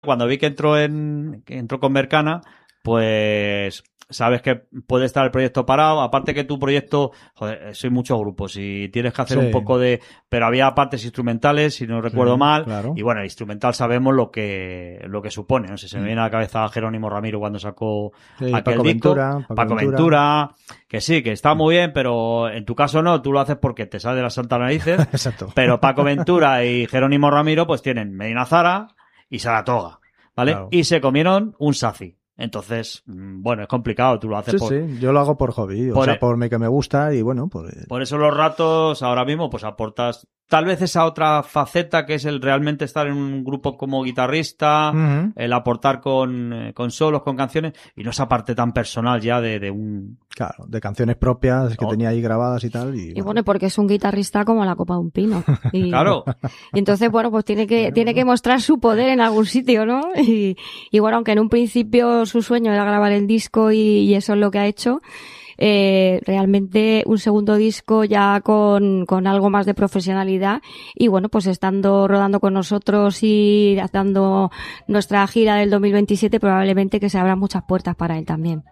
Cuando vi que entró con Berkana, pues sabes que puede estar el proyecto parado, aparte que tu proyecto, joder, soy muchos grupos y tienes que hacer un poco de, pero había partes instrumentales, si no recuerdo mal, claro. Y bueno, el instrumental sabemos lo que supone, no sé, se me viene a la cabeza Jerónimo Ramiro cuando sacó aquel disco, Paco Ventura, que sí, que está muy bien, pero en tu caso no, tú lo haces porque te sale de las santas narices. Exacto. Pero Paco Ventura y Jerónimo Ramiro pues tienen Medina Zara y Saratoga, ¿vale? Claro. Y se comieron un Saci. Entonces, bueno, es complicado, tú lo haces Sí, yo lo hago por hobby, o sea, por que me gusta y bueno, pues... Por eso los ratos ahora mismo pues aportas tal vez esa otra faceta que es el realmente estar en un grupo como guitarrista, el aportar con solos, con canciones y no esa parte tan personal ya de un... Claro, de canciones propias que tenía ahí grabadas y tal. Y bueno, porque es un guitarrista como la copa de un pino. Y, claro. Y entonces, bueno, pues tiene que mostrar su poder en algún sitio, ¿no? Y bueno, aunque en un principio su sueño era grabar el disco y eso es lo que ha hecho, realmente un segundo disco ya con algo más de profesionalidad y bueno, pues estando rodando con nosotros y dando nuestra gira del 2027 probablemente que se abran muchas puertas para él también.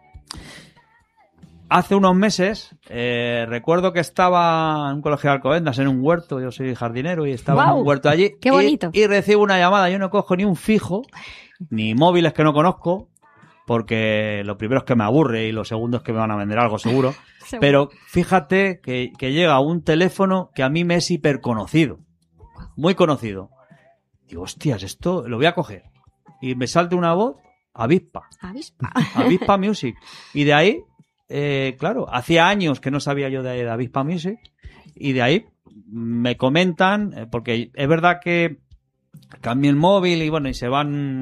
Hace unos meses, recuerdo que estaba en un colegio de Alcobendas, en un huerto, yo soy jardinero y estaba en un huerto allí. ¡Qué bonito! Y recibo una llamada, yo no cojo ni un fijo, ni móviles que no conozco, porque lo primero es que me aburre y lo segundo es que me van a vender algo seguro. Pero fíjate que llega un teléfono que a mí me es hiperconocido, muy conocido. Digo, hostias, esto lo voy a coger. Y me salta una voz, Avispa Music. Y de ahí... claro, hacía años que no sabía yo de Avispa Music y de ahí me comentan, porque es verdad que cambia el móvil y bueno, y se van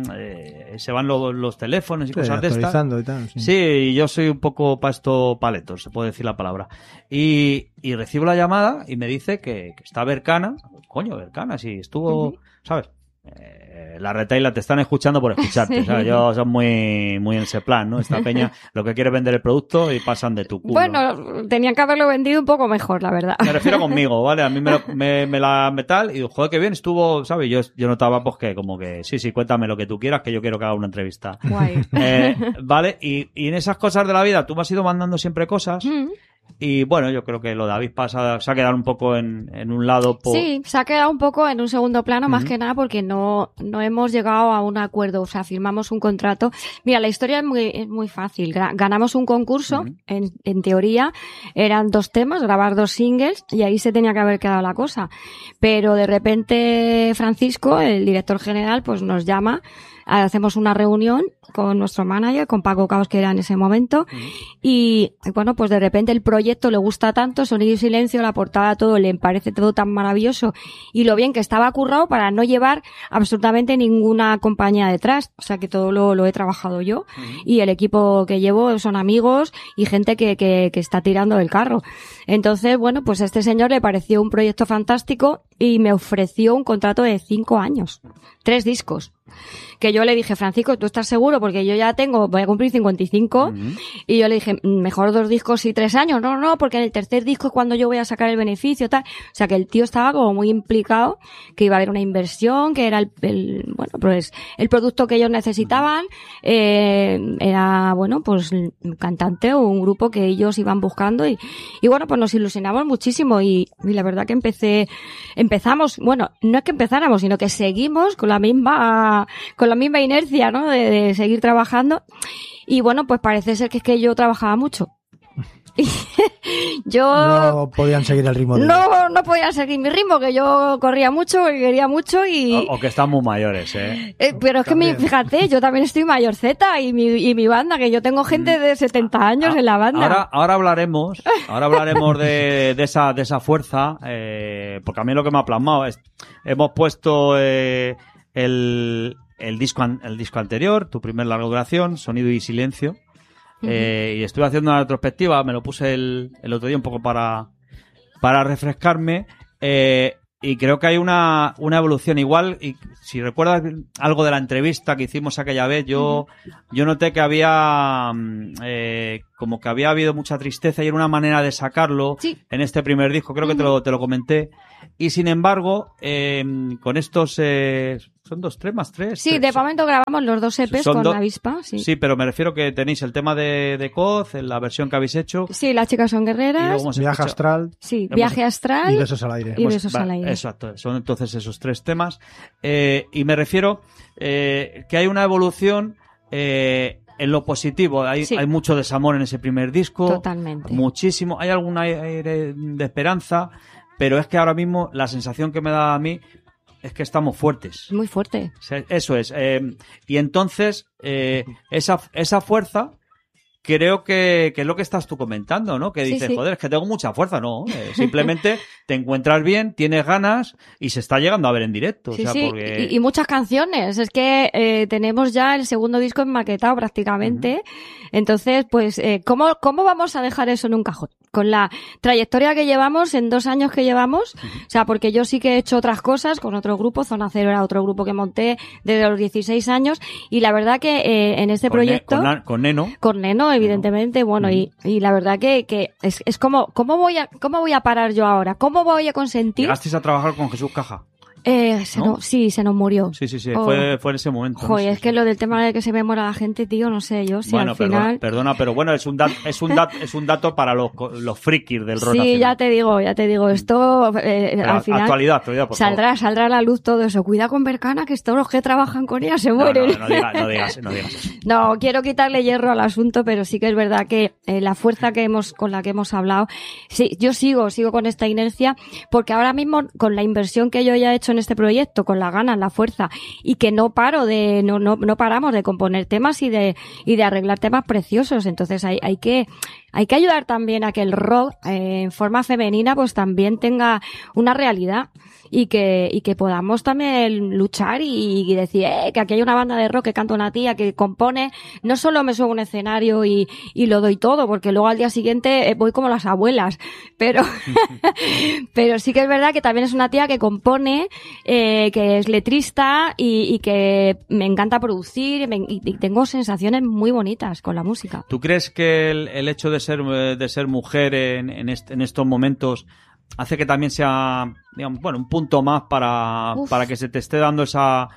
los teléfonos y cosas de estas. Y tal, sí. Sí, yo soy un poco para esto paletos, se puede decir la palabra. Y recibo la llamada y me dice que está Berkana. Coño, Berkana, sí, estuvo, ¿sabes? La retaila te están escuchando por escucharte, ¿sabes? Yo son muy en ese plan, ¿no? Esta peña lo que quiere es vender el producto y pasan de tu culo. Bueno, tenían que haberlo vendido un poco mejor, la verdad. Me refiero conmigo, ¿vale? A mí me la metal y digo, joder, qué bien estuvo, ¿sabes? Yo notaba pues que como que sí, cuéntame lo que tú quieras, que yo quiero que haga una entrevista. Guay. ¿Vale? Y en esas cosas de la vida tú me has ido mandando siempre cosas. Y bueno, yo creo que lo de Avispa se ha quedado un poco en un lado. Sí, se ha quedado un poco en un segundo plano, más que nada porque no hemos llegado a un acuerdo, o sea, firmamos un contrato. Mira, la historia es muy fácil. Ganamos un concurso, en teoría eran 2 temas, grabar 2 singles y ahí se tenía que haber quedado la cosa. Pero de repente Francisco, el director general, pues nos llama, hacemos una reunión con nuestro manager, con Paco Caos, que era en ese momento, y bueno, pues de repente el proyecto le gusta tanto, Sonido y Silencio, la portada, todo, le parece todo tan maravilloso, y lo bien que estaba currado para no llevar absolutamente ninguna compañía detrás, o sea que todo lo he trabajado yo, y el equipo que llevo son amigos y gente que está tirando del carro. Entonces, bueno, pues a este señor le pareció un proyecto fantástico y me ofreció un contrato de 5 años, 3 discos. Que yo le dije, Francisco, ¿tú estás seguro? Porque yo ya voy a cumplir 55, y yo le dije, mejor 2 discos y 3 años. No, porque en el tercer disco es cuando yo voy a sacar el beneficio, tal. O sea, que el tío estaba como muy implicado, que iba a haber una inversión, que era bueno, pues el producto que ellos necesitaban, era, bueno, pues un cantante o un grupo que ellos iban buscando y bueno, pues nos ilusionamos muchísimo y la verdad que empezamos, bueno, no es que empezáramos, sino que seguimos con la misma inercia, ¿no? De seguir trabajando. Y bueno, pues parece ser que es que yo trabajaba mucho. No podían seguir el ritmo. No podían seguir mi ritmo, que yo corría mucho, que quería mucho y... O que están muy mayores, pero es que fíjate, yo también estoy mayorceta y mi banda, que yo tengo gente de 70 años en la banda. Ahora hablaremos de esa fuerza, porque a mí lo que me ha plasmado es, hemos puesto el disco anterior, tu primer larga duración, Sonido y Silencio. Y estuve haciendo una retrospectiva, me lo puse el otro día un poco para refrescarme, y creo que hay una evolución igual. Y si recuerdas algo de la entrevista que hicimos aquella vez, yo noté que había como que había habido mucha tristeza y era una manera de sacarlo en este primer disco, creo que te lo comenté. Y sin embargo, con estos Son 2, 3 más 3. Sí, de momento grabamos los 2 EPs con Avispa. Sí, pero me refiero que tenéis el tema de Coz, en la versión que habéis hecho. Sí, Las chicas son guerreras. Viaje astral. Sí, Viaje astral. Y Besos al aire. Y Besos al aire. Exacto, son entonces esos 3 temas. Y me refiero que hay una evolución en lo positivo. Hay mucho desamor en ese primer disco. Totalmente. Muchísimo. Hay algún aire de esperanza, pero es que ahora mismo la sensación que me da a mí es que estamos fuertes. Muy fuerte. Eso es. Y entonces, esa fuerza, creo que es lo que estás tú comentando, ¿no? Que dices, joder, es que tengo mucha fuerza, ¿no? Simplemente te encuentras bien, tienes ganas y se está llegando a ver en directo. Sí, o sea, sí. porque... Y muchas canciones. Es que tenemos ya el segundo disco enmaquetado prácticamente. Entonces, pues, ¿cómo vamos a dejar eso en un cajón? Con la trayectoria que llevamos, en 2 años que llevamos, o sea, porque yo sí que he hecho otras cosas con otro grupo, Zona Cero era otro grupo que monté desde los 16 años, y la verdad que en este proyecto... Con Neno. Con Neno, evidentemente, bueno, y la verdad que es como, ¿cómo voy a parar yo ahora? ¿Cómo voy a consentir? ¿Llegasteis a trabajar con Jesús Caja? ¿No? Sí, se nos murió. Sí, fue en ese momento. Joder, es que lo del tema de que se me muera la gente, tío, no sé, yo sí, bueno, al final... perdona, pero bueno, es un dato para los frikis del rock nacional. Sí, ya te digo, esto al final... Actualidad, por favor. Saldrá a la luz todo eso. Cuida con Bercana, que todos los que trabajan con ella se mueren. No digas eso. No, quiero quitarle hierro al asunto, pero sí que es verdad que la fuerza con la que hemos hablado, sí, yo sigo con esta inercia, porque ahora mismo, con la inversión que yo ya he hecho en este proyecto, con las ganas, la fuerza, y que no paramos de componer temas y de arreglar temas preciosos. Entonces hay que ayudar también a que el rock en forma femenina pues también tenga una realidad, y que podamos también luchar y decir que aquí hay una banda de rock que canta una tía que compone. No solo me subo a un escenario y lo doy todo, porque luego al día siguiente voy como las abuelas, pero sí que es verdad que también es una tía que compone, que es letrista y que me encanta producir, y tengo sensaciones muy bonitas con la música. ¿Tú crees que el hecho de ser mujer en estos momentos hace que también sea, digamos, bueno, un punto más para que se te esté dando esa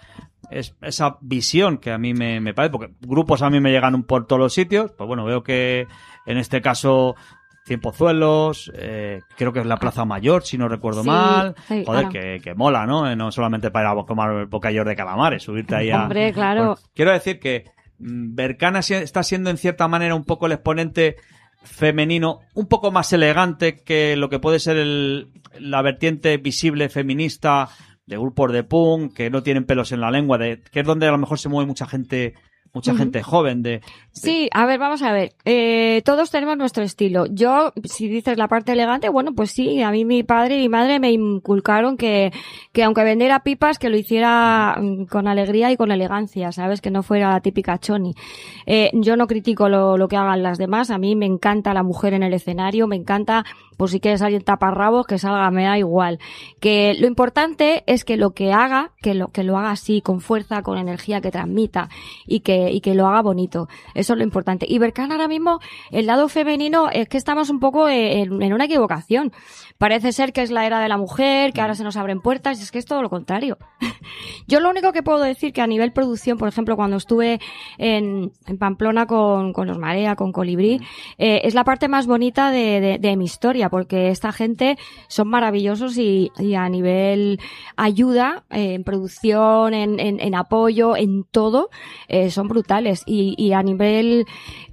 visión que a mí me parece? Porque grupos a mí me llegan por todos los sitios. Pues bueno, veo que en este caso Cien Pozuelos, creo que es la Plaza Mayor, si no recuerdo mal. Sí, joder, que mola, ¿no? No solamente para ir a comer bocadillos de calamares, subirte ahí a... Hombre, claro. Pues, quiero decir que Bercana está siendo en cierta manera un poco el exponente femenino, un poco más elegante que lo que puede ser la vertiente visible feminista de grupos de punk que no tienen pelos en la lengua, que es donde a lo mejor se mueve mucha gente joven Sí, a ver, vamos a ver. Todos tenemos nuestro estilo. Yo, si dices la parte elegante, bueno, pues sí, a mí mi padre y mi madre me inculcaron que aunque vendiera pipas, que lo hiciera con alegría y con elegancia, ¿sabes? Que no fuera la típica choni. Yo no critico lo que hagan las demás. A mí me encanta la mujer en el escenario, me encanta, por si quieres alguien taparrabos, que salga, me da igual. Que lo importante es que lo que haga, que lo haga así, con fuerza, con energía, que transmita, y que lo haga bonito. Eso es lo importante. Y Bercana ahora mismo, el lado femenino, es que estamos un poco en una equivocación. Parece ser que es la era de la mujer, que ahora se nos abren puertas, y es que es todo lo contrario. Yo lo único que puedo decir que a nivel producción, por ejemplo, cuando estuve en Pamplona con los Marea, con Colibrí, es la parte más bonita de mi historia, porque esta gente son maravillosos y a nivel ayuda, en producción, en apoyo, en todo, son brutales. Y a nivel,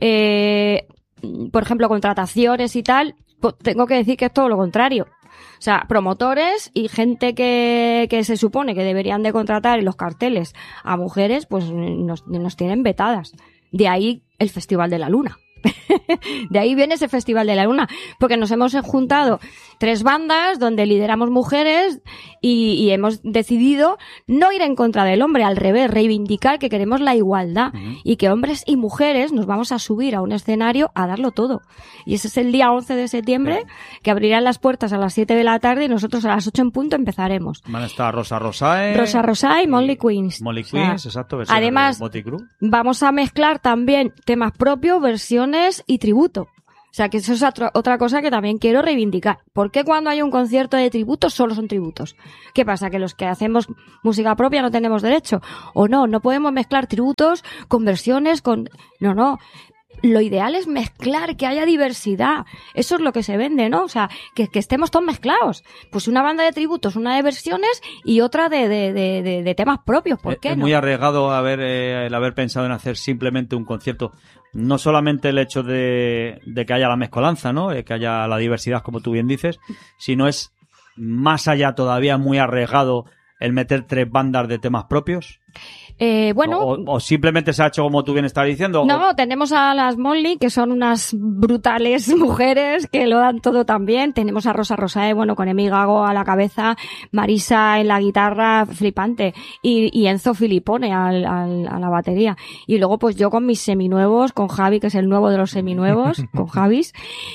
por ejemplo, contrataciones y tal, pues tengo que decir que es todo lo contrario. O sea, promotores y gente que se supone que deberían de contratar en los carteles a mujeres, pues nos tienen vetadas. De ahí el Festival de la Luna. De ahí viene ese Festival de la Luna, porque nos hemos juntado 3 bandas donde lideramos mujeres y hemos decidido no ir en contra del hombre, al revés, reivindicar que queremos la igualdad y que hombres y mujeres nos vamos a subir a un escenario a darlo todo. Y ese es el día 11 de septiembre, que abrirán las puertas a las 7 de la tarde y nosotros a las 8 en punto empezaremos. Van a estar Rosa Rosae y Molly Queens. Molly Queens, exacto. Además, vamos a mezclar también temas propios, versiones y tributo. O sea, que eso es otra cosa que también quiero reivindicar. ¿Por qué cuando hay un concierto de tributos solo son tributos? ¿Qué pasa? ¿Que los que hacemos música propia no tenemos derecho? ¿O no podemos mezclar tributos con versiones, con... No. Lo ideal es mezclar, que haya diversidad. Eso es lo que se vende, ¿no? O sea, que estemos todos mezclados. Pues una banda de tributos, una de versiones y otra de temas propios. ¿Por qué no? Es muy arriesgado el haber pensado en hacer simplemente un concierto. No solamente el hecho de que haya la mezcolanza, ¿no? Que haya la diversidad, como tú bien dices, sino es más allá todavía muy arriesgado el meter 3 bandas de temas propios. Bueno, o simplemente se ha hecho como tú bien estás diciendo. No, tenemos a las Molly, que son unas brutales mujeres que lo dan todo también. Tenemos a Rosa Rosae, bueno, con Emi Gago a la cabeza, Marisa en la guitarra, flipante, y Enzo Filipone a la batería. Y luego pues yo con mis seminuevos, con Javi, que es el nuevo de los seminuevos, con Javis.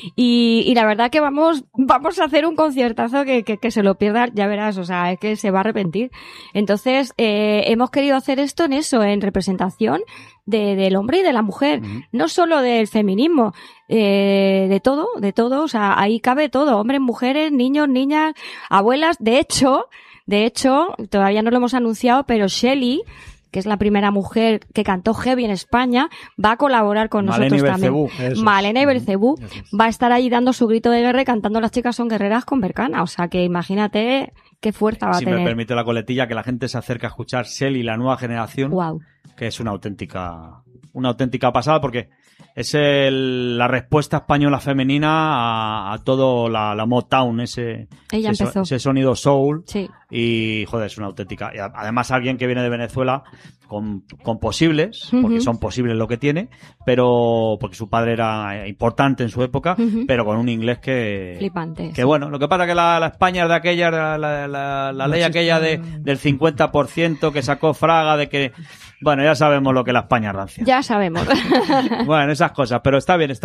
Y la verdad que vamos a hacer un conciertazo que se lo pierda, ya verás, o sea, es que se va a arrepentir. Entonces, hemos querido hacer esto en representación del hombre y de la mujer, no solo del feminismo, de todo, o sea, ahí cabe todo, hombres, mujeres, niños, niñas, abuelas. De hecho, todavía no lo hemos anunciado, pero Shelly, que es la primera mujer que cantó heavy en España, va a colaborar con nosotros también. Malena Ibercebú va a estar allí dando su grito de guerra y cantando Las chicas son guerreras con Bercana. O sea que imagínate qué fuerza va a tener. Si me permite la coletilla, que la gente se acerque a escuchar Shelly, la nueva generación, wow, que es una auténtica pasada, porque es la respuesta española femenina a todo la Motown, ese sonido soul. Sí. Y, joder, es una auténtica. Y además, alguien que viene de Venezuela con posibles, porque son posibles lo que tiene, pero porque su padre era importante en su época, pero con un inglés que... flipante. Que bueno, lo que pasa es que la España es de aquella, la ley aquella del 50% que sacó Fraga, de que... Bueno, ya sabemos lo que la España rancia. Ya sabemos. Bueno, esas cosas, pero está bien.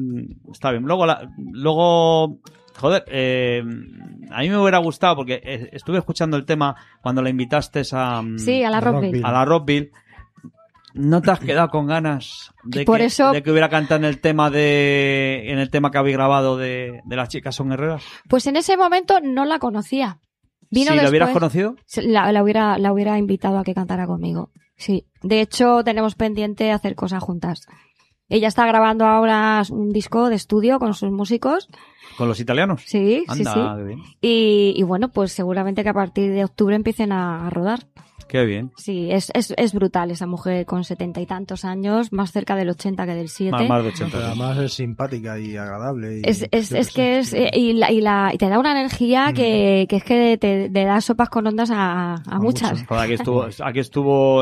Luego, joder, a mí me hubiera gustado, porque estuve escuchando el tema cuando la invitaste a la Rockville. A la Rockville. ¿No te has quedado con ganas de que hubiera cantado en el tema que habéis grabado de Las chicas son guerreras? Pues en ese momento no la conocía. Si la hubieras conocido, la hubiera invitado a que cantara conmigo. Sí, de hecho tenemos pendiente hacer cosas juntas. Ella está grabando ahora un disco de estudio con sus músicos. ¿Con los italianos? Sí, anda, sí. Qué bien. Y bueno, pues seguramente que a partir de octubre empiecen a rodar. Qué bien. Sí, es brutal esa mujer con 70 y tantos años, más cerca del 80 que del 7. Más de 80. Pero además es simpática y agradable. Y te da una energía que es que te da sopas con ondas a muchas. Joder, aquí estuvo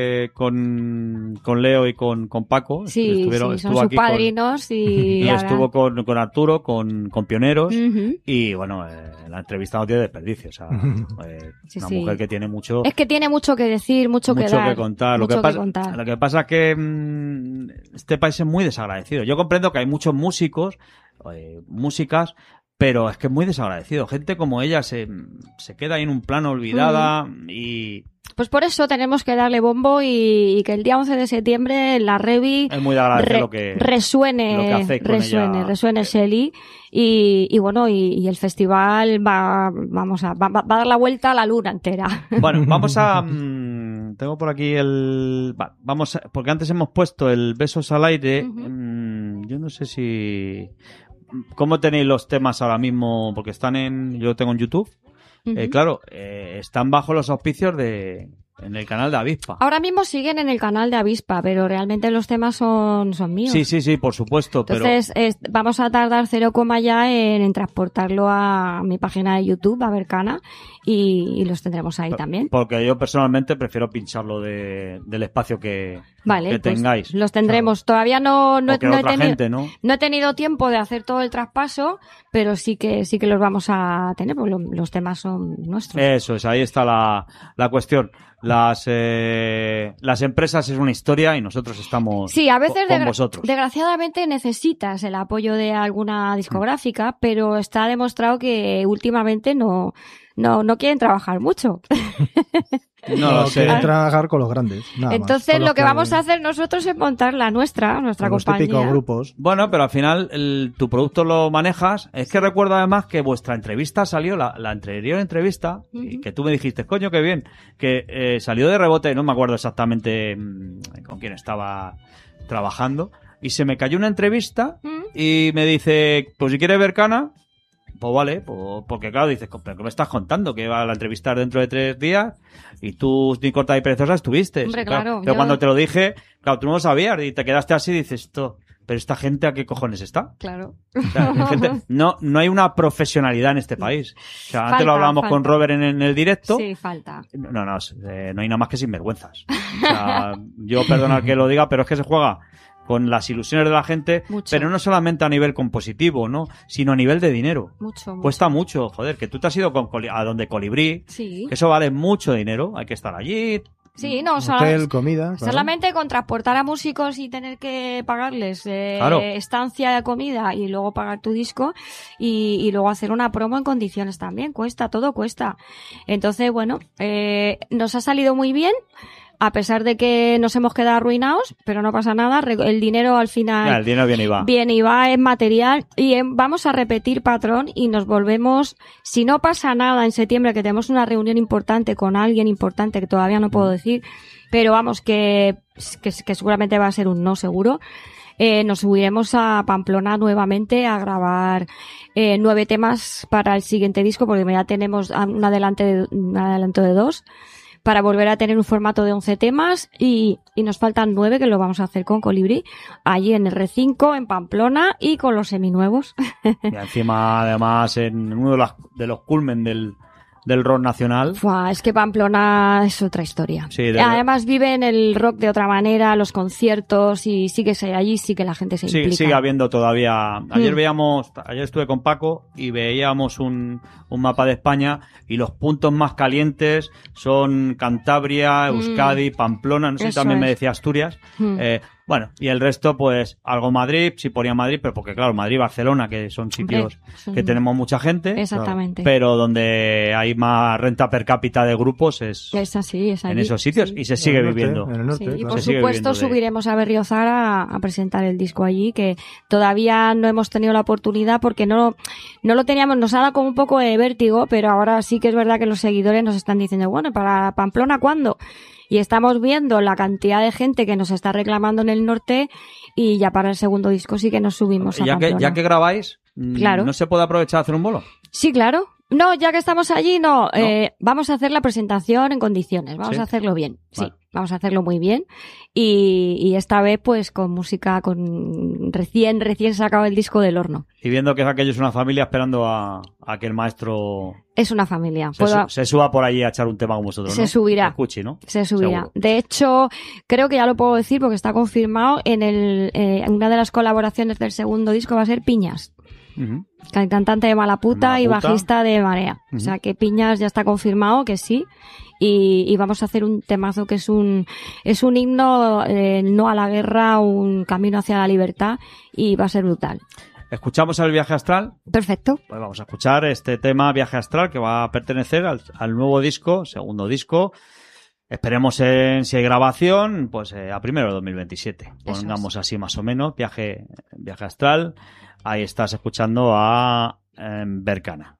con Leo y con Paco. Sí, son sus padrinos. Y estuvo con Arturo, con Pioneros. Y bueno, la entrevista no tiene desperdicio. O sea, una mujer que tiene mucho... Es que tiene mucho que decir, mucho que dar. Que contar. Lo que pasa es que este país es muy desagradecido. Yo comprendo que hay muchos músicos, músicas, pero es que es muy desagradecido. Gente como ella se queda ahí en un plano olvidada y... Pues por eso tenemos que darle bombo y que el día 11 de septiembre la Revi es muy de agradecer lo que resuene Shelly y bueno, y el festival va a dar la vuelta a la luna entera. Bueno, vamos a tengo por aquí porque antes hemos puesto el Besos al aire. Yo no sé si ¿cómo tenéis los temas ahora mismo? Porque yo lo tengo en YouTube. Claro, están bajo los auspicios en el canal de Avispa. Ahora mismo siguen en el canal de Avispa, pero realmente los temas son míos. Sí, por supuesto. Entonces, vamos a tardar 0, ya en transportarlo a mi página de YouTube, a Bercana, y los tendremos ahí también. Porque yo personalmente prefiero pincharlo del espacio que tengáis. Los tendremos. Claro. Todavía no he tenido tiempo de hacer todo el traspaso, pero sí que los vamos a tener, porque los temas son nuestros. Eso es, ahí está la cuestión. Las empresas es una historia y nosotros estamos a veces con vosotros. Desgraciadamente necesitas el apoyo de alguna discográfica, pero está demostrado que últimamente no no quieren trabajar mucho. No lo sé. Quieren trabajar con los grandes. Entonces lo que vamos a hacer nosotros es montar nuestra compañía. Los típicos grupos. Bueno, pero al final tu producto lo manejas. Es que recuerdo además que vuestra entrevista salió, la anterior entrevista, y que tú me dijiste, coño, qué bien, que salió de rebote, no me acuerdo exactamente con quién estaba trabajando, y se me cayó una entrevista y me dice, pues si quieres ver Cana, pues vale, pues, porque claro, dices, ¿pero qué me estás contando? Que va a la entrevistar dentro de 3 días y tú, ni corta y perezosa, estuviste. Hombre, claro. Pero cuando te lo dije, claro, tú no lo sabías y te quedaste así y dices, pero esta gente, ¿a qué cojones está? Claro. O sea, no hay una profesionalidad en este país. O sea, antes lo hablábamos con Robert en el directo. Sí, falta. No hay nada más que sinvergüenzas. O sea, yo perdona que lo diga, pero es que se juega con las ilusiones de la gente, pero no solamente a nivel compositivo, ¿no? Sino a nivel de dinero. Mucho. Cuesta mucho, joder, que tú te has ido a donde Colibrí, sí. Que eso vale mucho dinero, hay que estar allí. Sí, no, hotel, comida. Solamente con transportar a músicos y tener que pagarles estancia, comida y luego pagar tu disco y luego hacer una promo en condiciones también. Todo cuesta. Entonces, bueno, nos ha salido muy bien. A pesar de que nos hemos quedado arruinados, pero no pasa nada, el dinero al final... el dinero viene y va. Viene y va, es material, y vamos a repetir patrón y nos volvemos... Si no pasa nada en septiembre, que tenemos una reunión importante con alguien importante, que todavía no puedo decir, pero vamos, que seguramente va a ser un no seguro, nos subiremos a Pamplona nuevamente a grabar 9 temas para el siguiente disco, porque ya tenemos un adelanto de 2, para volver a tener un formato de 11 temas y nos faltan 9 que lo vamos a hacer con Colibrí, allí en el R5, en Pamplona y con los seminuevos. Y encima, además, en uno de los culmen del rock nacional. Es que Pamplona es otra historia. Sí, además viven el rock de otra manera, los conciertos, y sí que allí sí que la gente se implica. Sigue habiendo todavía. Ayer estuve con Paco y veíamos un mapa de España y los puntos más calientes son Cantabria, Euskadi, Pamplona, no sé si también me decía Asturias. Bueno, y el resto, pues, algo Madrid, sí ponía Madrid, pero porque, claro, Madrid y Barcelona, que son sitios que tenemos mucha gente. Exactamente. Pero donde hay más renta per cápita de grupos es así. En esos sitios, sí. Y se sigue viviendo. En el norte, y por supuesto subiremos a Berriozar a presentar el disco allí, que todavía no hemos tenido la oportunidad porque no lo teníamos, nos ha dado como un poco de vértigo, pero ahora sí que es verdad que los seguidores nos están diciendo, bueno, ¿para Pamplona cuándo? Y estamos viendo la cantidad de gente que nos está reclamando en el norte y ya para el segundo disco sí que nos subimos a Pamplona. Ya que grabáis, claro. ¿No se puede aprovechar a hacer un bolo? Sí, claro. No, ya que estamos allí, no. Vamos a hacer la presentación en condiciones. Vamos a hacerlo bien. Vale. Sí, vamos a hacerlo muy bien. Y esta vez, pues, con música, con recién sacado el disco del horno. Y viendo que aquello es una familia esperando a que el maestro... Es una familia. Se suba por allí a echar un tema con vosotros, ¿no? Se subirá. Escuche, ¿no? Se subirá. Seguro. De hecho, creo que ya lo puedo decir porque está confirmado en una de las colaboraciones del segundo disco va a ser Piñas. Uh-huh. El cantante de Malaputa y bajista de Marea. Uh-huh. O sea que Piñas ya está confirmado que sí. Y vamos a hacer un temazo que es un himno no a la guerra, un camino hacia la libertad, y va a ser brutal. ¿Escuchamos el Viaje Astral? Perfecto. Pues vamos a escuchar este tema Viaje Astral, que va a pertenecer al nuevo disco, segundo disco. Esperemos si hay grabación, pues a primero de 2027. Pongamos así más o menos, Viaje Astral. Ahí estás escuchando a Berkana.